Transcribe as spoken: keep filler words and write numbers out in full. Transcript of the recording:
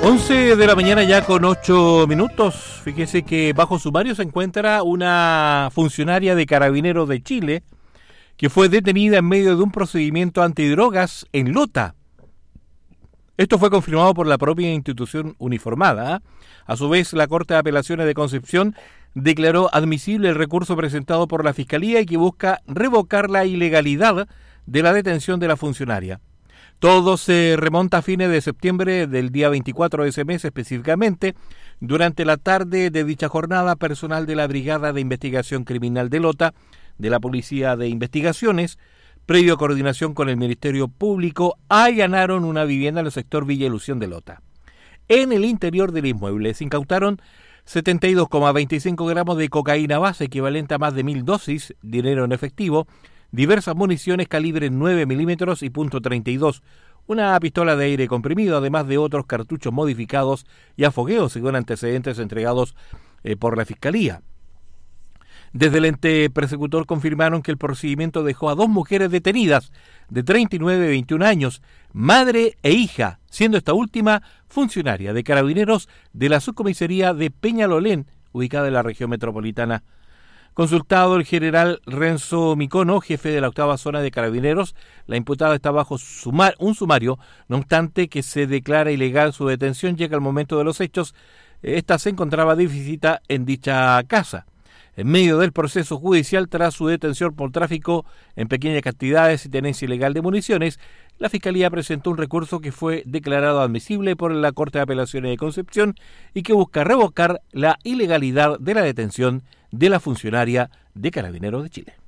once de la mañana ya con ocho minutos. Fíjese que bajo sumario se encuentra una funcionaria de Carabineros de Chile que fue detenida en medio de un procedimiento antidrogas en Lota. Esto fue confirmado por la propia institución uniformada. A su vez, la Corte de Apelaciones de Concepción declaró admisible el recurso presentado por la Fiscalía y que busca revocar la ilegalidad de la detención de la funcionaria. Todo se remonta a fines de septiembre del día veinticuatro de ese mes específicamente. Durante la tarde de dicha jornada, personal de la Brigada de Investigación Criminal de Lota, de la Policía de Investigaciones, previo a coordinación con el Ministerio Público, allanaron una vivienda en el sector Villa Ilusión de Lota. En el interior del inmueble se incautaron setenta y dos coma veinticinco gramos de cocaína base, equivalente a más de mil dosis, dinero en efectivo, diversas municiones calibre nueve milímetros y punto treinta y dos, una pistola de aire comprimido, además de otros cartuchos modificados y a fogueo, según antecedentes entregados eh, por la Fiscalía. Desde el ente persecutor confirmaron que el procedimiento dejó a dos mujeres detenidas de treinta y nueve y veintiún años, madre e hija, siendo esta última funcionaria de Carabineros de la subcomisaría de Peñalolén, ubicada en la región metropolitana. Consultado el general Renzo Micono, jefe de la octava zona de Carabineros, la imputada está bajo sumar, un sumario, no obstante que se declara ilegal su detención, llega al momento de los hechos, esta se encontraba de visita en dicha casa. En medio del proceso judicial, tras su detención por tráfico en pequeñas cantidades y tenencia ilegal de municiones, la Fiscalía presentó un recurso que fue declarado admisible por la Corte de Apelaciones de Concepción y que busca revocar la ilegalidad de la detención de la funcionaria de Carabineros de Chile.